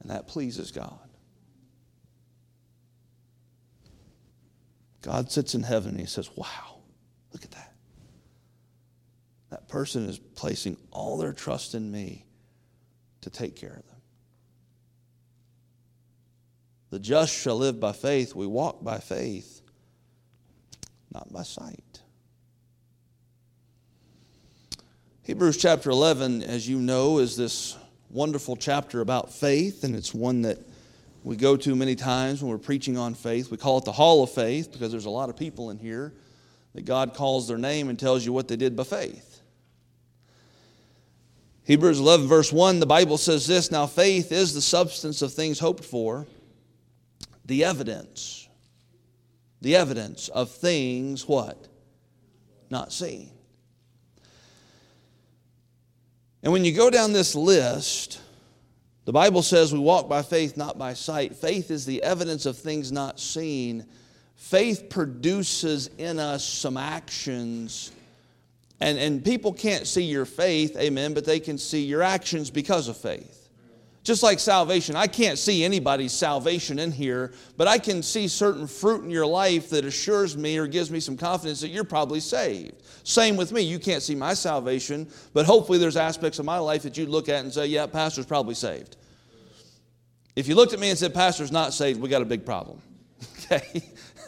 And that pleases God. God sits in heaven and He says, wow, look at that. That person is placing all their trust in me to take care of them. The just shall live by faith. We walk by faith, not by sight. Hebrews chapter 11, as you know, is this wonderful chapter about faith, and it's one that we go to many times when we're preaching on faith. We call it the Hall of Faith because there's a lot of people in here that God calls their name and tells you what they did by faith. Hebrews 11 verse 1, the Bible says this, now faith is the substance of things hoped for, the evidence of things what? Not seen. And when you go down this list, the Bible says we walk by faith, not by sight. Faith is the evidence of things not seen. Faith produces in us some actions. And people can't see your faith, amen, but they can see your actions because of faith. Just like salvation. I can't see anybody's salvation in here, but I can see certain fruit in your life that assures me or gives me some confidence that you're probably saved. Same with me. You can't see my salvation, but hopefully there's aspects of my life that you'd look at and say, yeah, pastor's probably saved. If you looked at me and said, pastor's not saved, we got a big problem. Okay?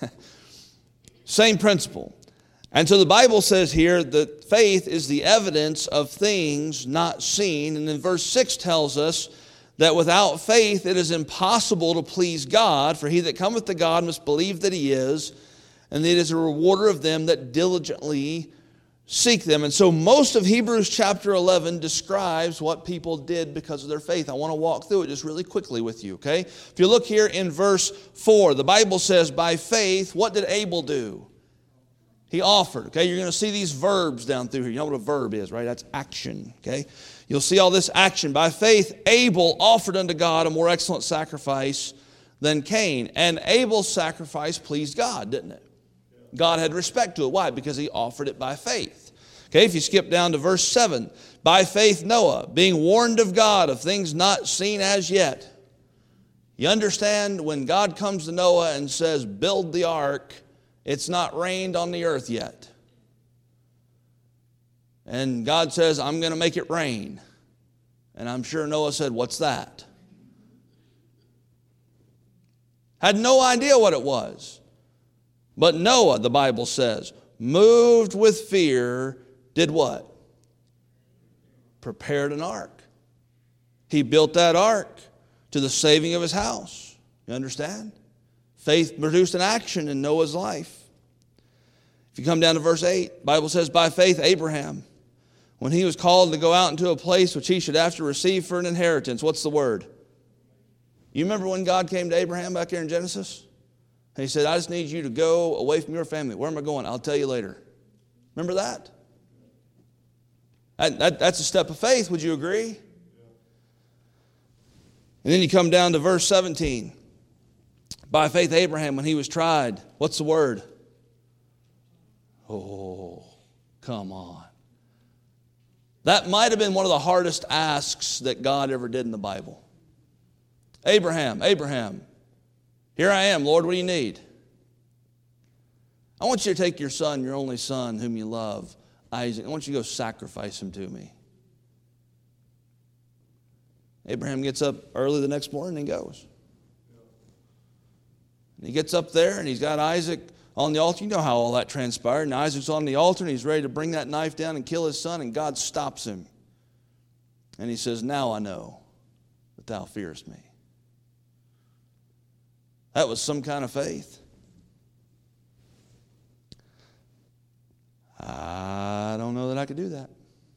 Same principle. And so the Bible says here that faith is the evidence of things not seen. And then verse 6 tells us that without faith it is impossible to please God. For he that cometh to God must believe that He is, and that He is a rewarder of them that diligently seek them. And so most of Hebrews chapter 11 describes what people did because of their faith. I want to walk through it just really quickly with you, okay? If you look here in verse 4, the Bible says, by faith, what did Abel do? He offered, okay? You're going to see these verbs down through here. You know what a verb is, right? That's action, okay? You'll see all this action. By faith, Abel offered unto God a more excellent sacrifice than Cain. And Abel's sacrifice pleased God, didn't it? God had respect to it. Why? Because he offered it by faith. Okay, if you skip down to verse 7, by faith Noah, being warned of God of things not seen as yet. You understand when God comes to Noah and says, build the ark, it's not rained on the earth yet. And God says, I'm going to make it rain. And I'm sure Noah said, what's that? Had no idea what it was. But Noah, the Bible says, moved with fear, did what? Prepared an ark. He built that ark to the saving of his house. You understand? Faith produced an action in Noah's life. If you come down to verse 8, the Bible says, by faith Abraham, when he was called to go out into a place which he should after receive for an inheritance. What's the word? You remember when God came to Abraham back here in Genesis? And He said, I just need you to go away from your family. Where am I going? I'll tell you later. Remember that? That's a step of faith. Would you agree? And then you come down to verse 17. By faith Abraham, when he was tried, what's the word? Oh, come on. That might have been one of the hardest asks that God ever did in the Bible. Abraham, here I am, Lord, what do you need? I want you to take your son, your only son, whom you love, Isaac. I want you to go sacrifice him to me. Abraham gets up early the next morning and goes. And he gets up there and he's got Isaac on the altar. You know how all that transpired. And Isaac's on the altar and he's ready to bring that knife down and kill his son. And God stops him. And He says, now I know that thou fearest me. That was some kind of faith. I don't know that I could do that.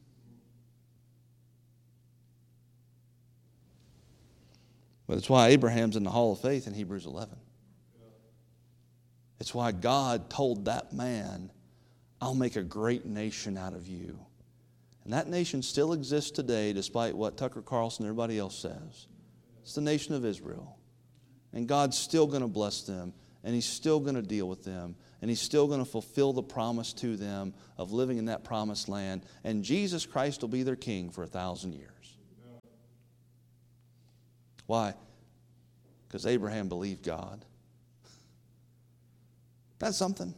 But it's why Abraham's in the Hall of Faith in Hebrews 11. It's why God told that man, I'll make a great nation out of you. And that nation still exists today despite what Tucker Carlson and everybody else says. It's the nation of Israel. And God's still going to bless them. And He's still going to deal with them. And He's still going to fulfill the promise to them of living in that promised land. And Jesus Christ will be their king for 1,000 years. Why? Because Abraham believed God. That's something.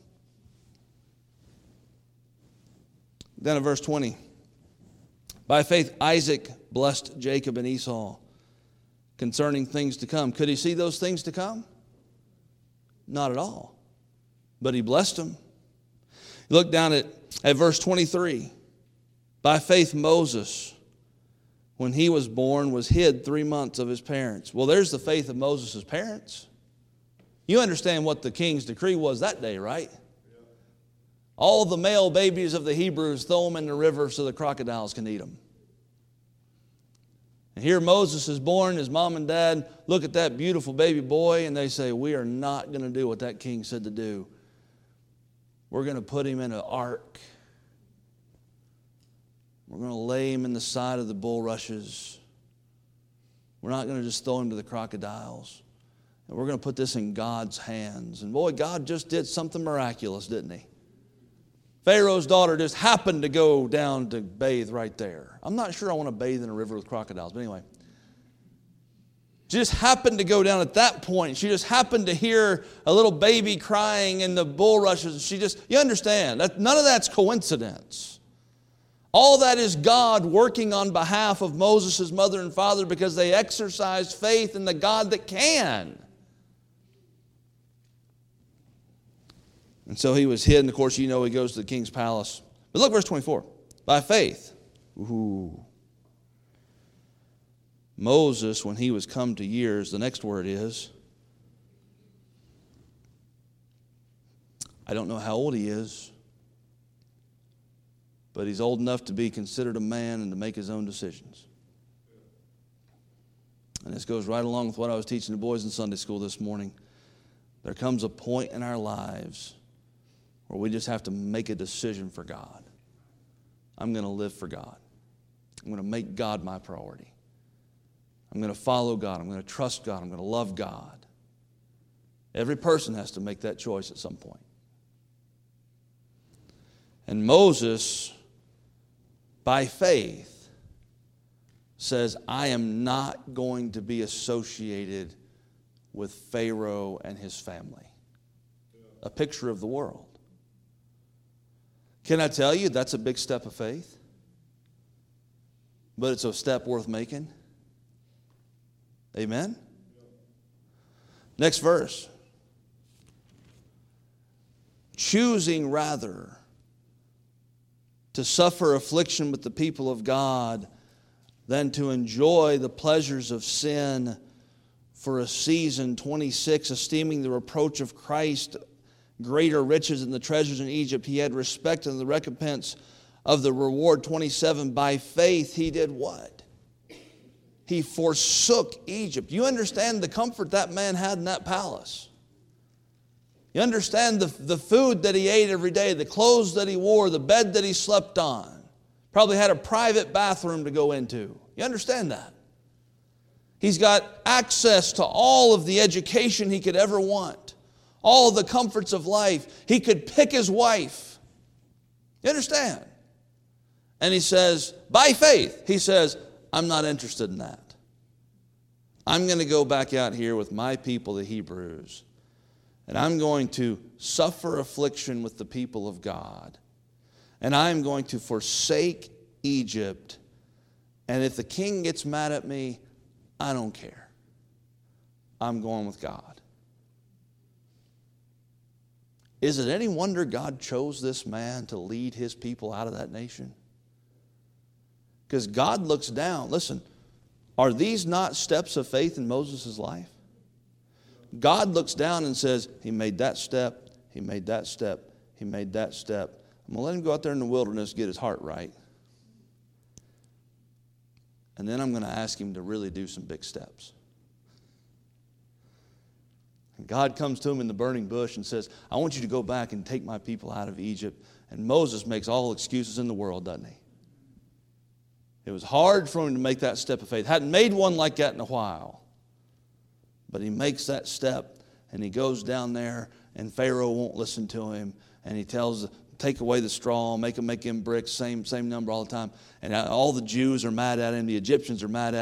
Then in verse 20, by faith Isaac blessed Jacob and Esau concerning things to come. Could he see those things to come? Not at all. But he blessed them. Look down at verse 23. By faith Moses, when he was born, was hid 3 months of his parents. Well, there's the faith of Moses' parents. You understand what the king's decree was that day, right? All the male babies of the Hebrews, throw them in the river so the crocodiles can eat them. And here Moses is born, his mom and dad look at that beautiful baby boy and they say, we are not going to do what that king said to do. We're going to put him in an ark. We're going to lay him in the side of the bulrushes. We're not going to just throw him to the crocodiles. And we're going to put this in God's hands. And boy, God just did something miraculous, didn't he? Pharaoh's daughter just happened to go down to bathe right there. I'm not sure I want to bathe in a river with crocodiles, but anyway. She just happened to go down at that point. She just happened to hear a little baby crying in the bulrushes. You understand, none of that's coincidence. All that is God working on behalf of Moses' mother and father because they exercised faith in the God that can. And so he was hidden. Of course, you know he goes to the king's palace. But look, verse 24. By faith. Moses, when he was come to years, the next word is, I don't know how old he is, but he's old enough to be considered a man and to make his own decisions. And this goes right along with what I was teaching the boys in Sunday school this morning. There comes a point in our lives where we just have to make a decision for God. I'm going to live for God. I'm going to make God my priority. I'm going to follow God. I'm going to trust God. I'm going to love God. Every person has to make that choice at some point. And Moses, by faith, says, I am not going to be associated with Pharaoh and his family. A picture of the world. Can I tell you, that's a big step of faith? But it's a step worth making. Amen? Next verse. Choosing rather to suffer affliction with the people of God than to enjoy the pleasures of sin for a season. 26, esteeming the reproach of Christ greater riches than the treasures in Egypt. He had respect in the recompense of the reward. 27, by faith he did what? He forsook Egypt. You understand the comfort that man had in that palace. You understand the food that he ate every day, the clothes that he wore, the bed that he slept on. Probably had a private bathroom to go into. You understand that? He's got access to all of the education he could ever want. All the comforts of life. He could pick his wife. You understand? And he says, by faith, he says, I'm not interested in that. I'm going to go back out here with my people, the Hebrews, and I'm going to suffer affliction with the people of God. And I'm going to forsake Egypt. And if the king gets mad at me, I don't care. I'm going with God. Is it any wonder God chose this man to lead his people out of that nation? Because God looks down. Listen, are these not steps of faith in Moses' life? God looks down and says, he made that step, he made that step, he made that step. I'm going to let him go out there in the wilderness, get his heart right. And then I'm going to ask him to really do some big steps. And God comes to him in the burning bush and says, I want you to go back and take my people out of Egypt. And Moses makes all excuses in the world, doesn't he? It was hard for him to make that step of faith. Hadn't made one like that in a while. But he makes that step and he goes down there and Pharaoh won't listen to him. And he tells, take away the straw, make him bricks, same number all the time. And all the Jews are mad at him. The Egyptians are mad at him.